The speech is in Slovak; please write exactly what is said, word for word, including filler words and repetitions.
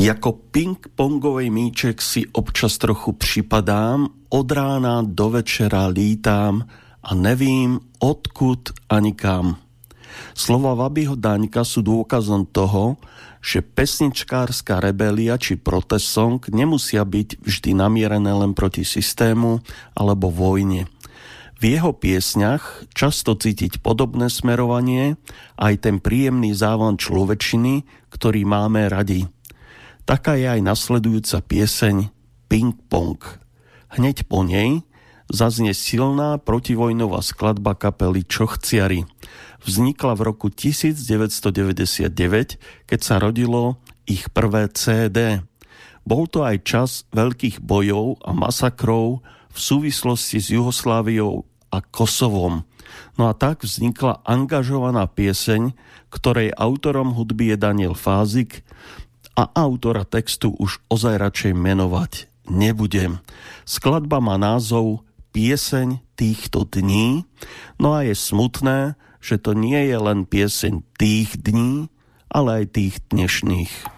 Jako ping-pongovej míček si občas trochu připadám, od rána do večera lítám a nevím odkud ani kam. Slova Wabiho Daňka sú dôkazom toho, že pesničkárska rebelia či protest song nemusia byť vždy namierené len proti systému alebo vojne. V jeho piesňach často cítiť podobné smerovanie, aj ten príjemný závan človečiny, ktorý máme radi. Taká je aj nasledujúca pieseň Ping Pong. Hneď po nej zaznie silná protivojnová skladba kapely Čochciari. Vznikla v roku devätnásťstodeväťdesiatdeväť, keď sa rodilo ich prvé cé dé. Bol to aj čas veľkých bojov a masakrov v súvislosti s Jugosláviou a Kosovom. No a tak vznikla angažovaná pieseň, ktorej autorom hudby je Daniel Fázik, a autora textu už ozaj radšej menovať nebudem. Skladba má názov Pieseň týchto dní, no a je smutné, že to nie je len pieseň tých dní, ale aj tých dnešných.